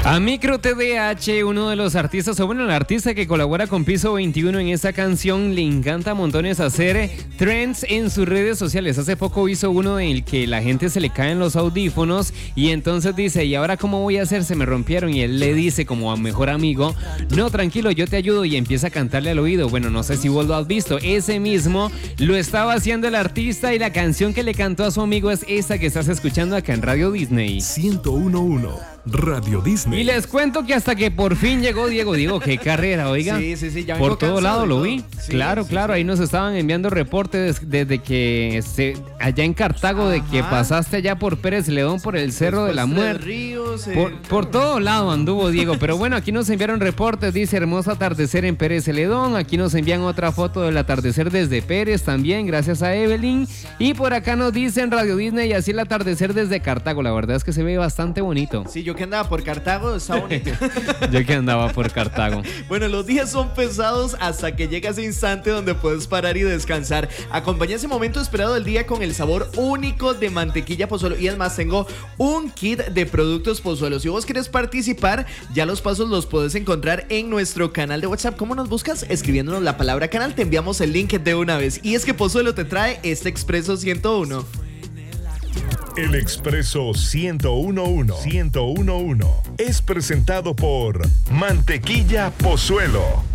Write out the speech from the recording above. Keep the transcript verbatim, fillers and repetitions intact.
A Micro T D H, uno de los artistas, o bueno, el artista que colabora con Piso veintiuno en esta canción, le encanta montones hacer trends en sus redes sociales. Hace poco hizo uno en el que la gente se le caen los audífonos y entonces dice, ¿y ahora cómo voy a hacer? Se me rompieron. Y él le dice como a mejor amigo, no, tranquilo, yo te ayudo, y empieza a cantarle al oído. Bueno, no sé si vos lo has visto. Ese mismo lo estaba haciendo el artista y la canción que le cantó a su amigo es esta que estás escuchando acá en Radio Disney. ciento uno punto uno Radio Disney. Y les cuento que hasta que por fin llegó Diego. Diego, qué carrera, oiga. Sí, sí, sí, ya por todo lado lo vi. Sí, claro, sí, claro, sí. ahí nos estaban enviando reportes desde que se, allá en Cartago, de que pasaste allá por Pérez León, por el Cerro Después de la Tres Muerte. Ríos, eh, Por, por todo lado anduvo Diego, pero bueno, aquí nos enviaron reportes, dice hermoso atardecer en Pérez Celedón, aquí nos envían otra foto del atardecer desde Pérez también, gracias a Evelyn, y por acá nos dicen Radio Disney y así el atardecer desde Cartago, la verdad es que se ve bastante bonito. Sí, yo que andaba por Cartago, está bonito. Yo que andaba por Cartago. Bueno, los días son pesados hasta que llega ese instante donde puedes parar y descansar. Acompaña ese momento esperado del día con el sabor único de mantequilla Pozuelo. Y además tengo un kit de productos Pozuelo. Si vos querés participar, ya los pasos los puedes encontrar en nuestro canal de WhatsApp. ¿Cómo nos buscas? Escribiéndonos la palabra canal, te enviamos el link de una vez. Y es que Pozuelo te trae este Expreso ciento uno. El Expreso ciento uno punto uno ciento uno punto uno es presentado por Mantequilla Pozuelo.